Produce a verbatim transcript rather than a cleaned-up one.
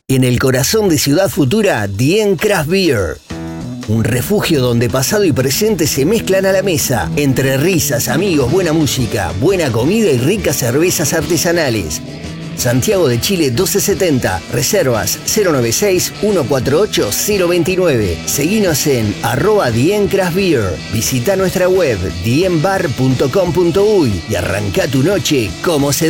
En el corazón de Ciudad Futura, Dien Craft Beer. Un refugio donde pasado y presente se mezclan a la mesa. Entre risas, amigos, buena música, buena comida y ricas cervezas artesanales. Santiago de Chile doce setenta. Reservas cero noventa y seis, ciento cuarenta y ocho, cero veintinueve. Seguinos en arroba Dien Craft Beer. Visita nuestra web dien bar punto com punto uy y arranca tu noche como se